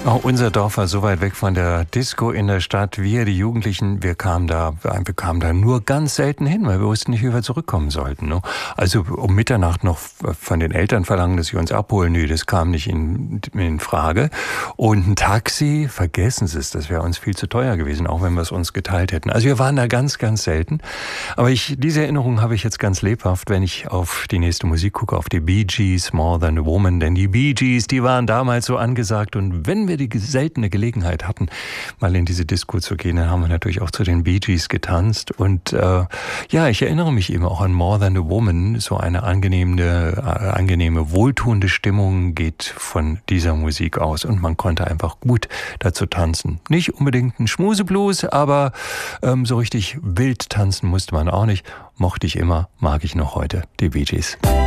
Oh, unser Dorf war so weit weg von der Disco in der Stadt. Wir, die Jugendlichen, wir kamen da nur ganz selten hin, weil wir wussten nicht, wie wir zurückkommen sollten. Ne? Also um Mitternacht noch von den Eltern verlangen, dass sie uns abholen. Nee, das kam nicht in Frage. Und ein Taxi, vergessen Sie es, das wäre uns viel zu teuer gewesen, auch wenn wir es uns geteilt hätten. Also wir waren da ganz, ganz selten. Aber diese Erinnerung habe ich jetzt ganz lebhaft, wenn ich auf die nächste Musik gucke, auf die Bee Gees, More Than a Woman. Denn die Bee Gees, die waren damals so angesagt. Und wenn wir die seltene Gelegenheit hatten, mal in diese Disco zu gehen, dann haben wir natürlich auch zu den Bee Gees getanzt. Und ja, ich erinnere mich eben auch an More Than a Woman. So eine angenehme, wohltuende Stimmung geht von dieser Musik aus. Und man konnte einfach gut dazu tanzen. Nicht unbedingt ein Schmuseblues, aber so richtig wild tanzen musste man auch nicht. Mochte ich immer, mag ich noch heute die Bee Gees.